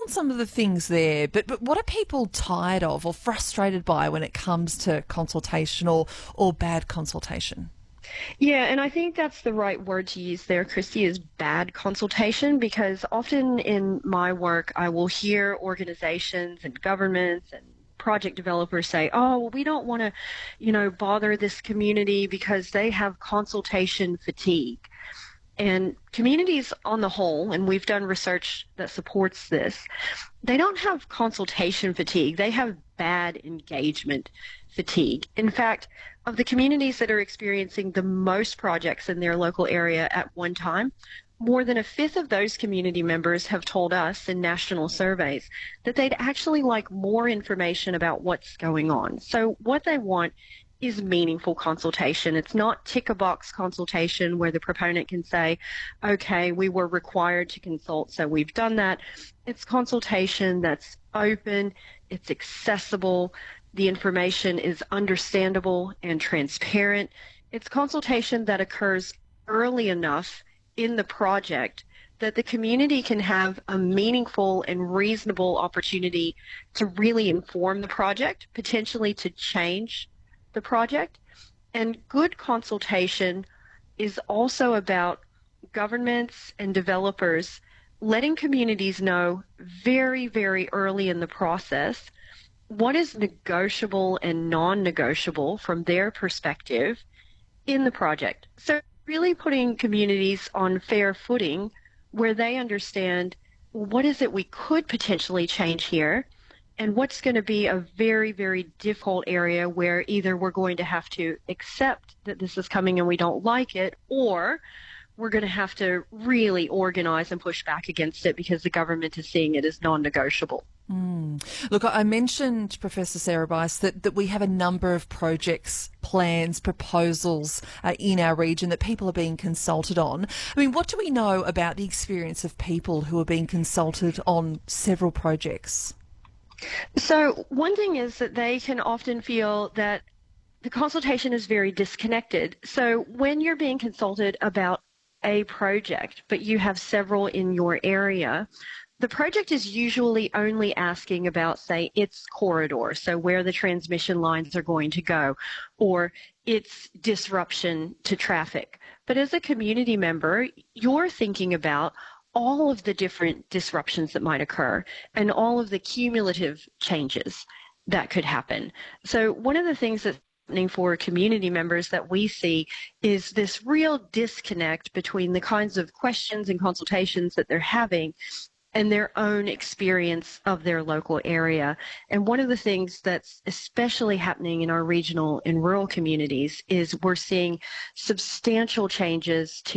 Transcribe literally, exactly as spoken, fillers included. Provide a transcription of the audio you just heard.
on some of the things there, but, but what are people tired of or frustrated by when it comes to consultation or, or bad consultation? Yeah, and I think that's the right word to use there, Christy, is bad consultation, because often in my work, I will hear organizations and governments and project developers say, oh, well, we don't want to, you know, bother this community because they have consultation fatigue. And communities on the whole, and we've done research that supports this, they don't have consultation fatigue. They have bad engagement fatigue. In fact, of the communities that are experiencing the most projects in their local area at one time, more than a fifth of those community members have told us in national surveys that they'd actually like more information about what's going on. So what they want is meaningful consultation. It's not tick-a-box consultation where the proponent can say, okay, we were required to consult, so we've done that. It's consultation that's open, it's accessible, the information is understandable and transparent. It's consultation that occurs early enough in the project that the community can have a meaningful and reasonable opportunity to really inform the project, potentially to change the project. And good consultation is also about governments and developers letting communities know very, very early in the process what is negotiable and non-negotiable from their perspective in the project. So really putting communities on fair footing where they understand, well, what is it we could potentially change here, and what's going to be a very, very difficult area where either we're going to have to accept that this is coming and we don't like it, or we're going to have to really organize and push back against it because the government is seeing it as non-negotiable. Mm. Look, I mentioned, Professor Sarah Bice, that, that we have a number of projects, plans, proposals uh, in our region that people are being consulted on. I mean, what do we know about the experience of people who are being consulted on several projects? So one thing is that they can often feel that the consultation is very disconnected. So when you're being consulted about a project, but you have several in your area, the project is usually only asking about, say, its corridor, so where the transmission lines are going to go, or its disruption to traffic. But as a community member, you're thinking about all of the different disruptions that might occur and all of the cumulative changes that could happen. So one of the things that's happening for community members that we see is this real disconnect between the kinds of questions and consultations that they're having and their own experience of their local area. And one of the things that's especially happening in our regional and rural communities is we're seeing substantial changes to